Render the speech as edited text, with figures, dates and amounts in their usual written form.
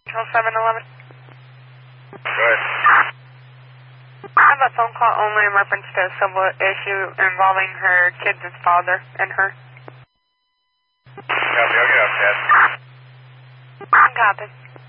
711. Go ahead. I have a phone call only in reference to a civil issue involving her kids' father and her. Copy, I'll get out, Chad. Copy.